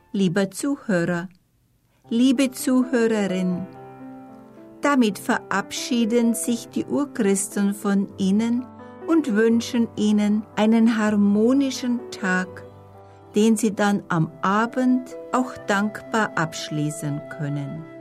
Lieber Zuhörer, liebe Zuhörerin, damit verabschieden sich die Urchristen von Ihnen und wünschen Ihnen einen harmonischen Tag, den Sie dann am Abend auch dankbar abschließen können.